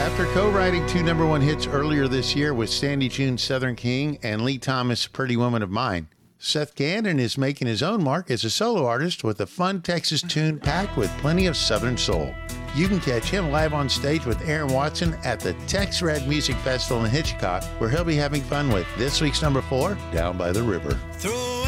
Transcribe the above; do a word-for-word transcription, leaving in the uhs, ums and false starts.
After co-writing two number one hits earlier this year with Sandy June's Southern King and Lee Thomas' Pretty Woman of Mine, Seth Gannon is making his own mark as a solo artist with a fun Texas tune packed with plenty of Southern soul. You can catch him live on stage with Aaron Watson at the Tex Red Music Festival in Hitchcock, where he'll be having fun with this week's number four, Down by the River. Throw